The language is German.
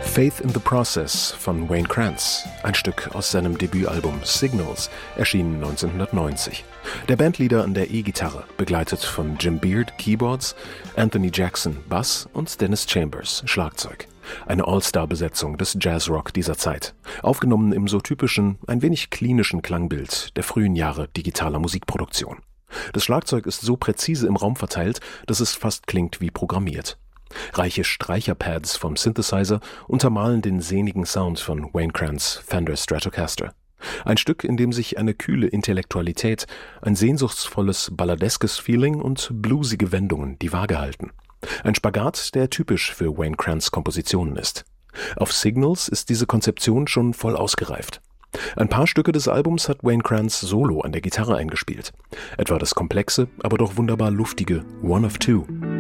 Faith in the Process von Wayne Krantz, ein Stück aus seinem Debütalbum Signals, erschienen 1990. Der Bandleader an der E-Gitarre, begleitet von Jim Beard, Keyboards, Anthony Jackson, Bass und Dennis Chambers, Schlagzeug. Eine All-Star-Besetzung des Jazzrock dieser Zeit, aufgenommen im so typischen, ein wenig klinischen Klangbild der frühen Jahre digitaler Musikproduktion. Das Schlagzeug ist so präzise im Raum verteilt, dass es fast klingt wie programmiert. Reiche Streicherpads vom Synthesizer untermalen den sehnigen Sound von Wayne Krantz' Fender Stratocaster. Ein Stück, in dem sich eine kühle Intellektualität, ein sehnsuchtsvolles, balladeskes Feeling und bluesige Wendungen die Waage halten. Ein Spagat, der typisch für Wayne Krantz' Kompositionen ist. Auf Signals ist diese Konzeption schon voll ausgereift. Ein paar Stücke des Albums hat Wayne Krantz solo an der Gitarre eingespielt. Etwa das komplexe, aber doch wunderbar luftige One of Two.